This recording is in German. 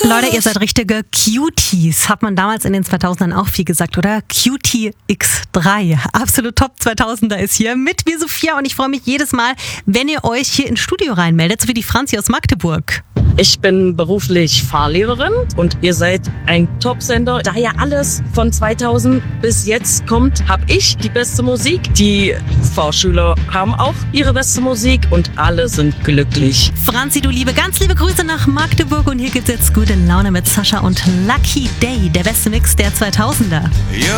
Leute, ihr seid richtige Cuties. Hat man damals in den 2000ern auch viel gesagt, oder? Cutie X3. Absolut Top 2000er ist hier mit mir, Sophia. Und ich freue mich jedes Mal, wenn ihr euch hier ins Studio reinmeldet, so wie die Franzi aus Magdeburg. Ich bin beruflich Fahrlehrerin und ihr seid ein Top-Sender. Da ja alles von 2000 bis jetzt kommt, habe ich die beste Musik. Die Fahrschüler haben auch ihre beste Musik und alle sind glücklich. Franzi, du Liebe, ganz liebe Grüße nach Magdeburg. Und hier gibt's jetzt gute Laune mit Sascha und Lucky Day, der beste Mix der 2000er.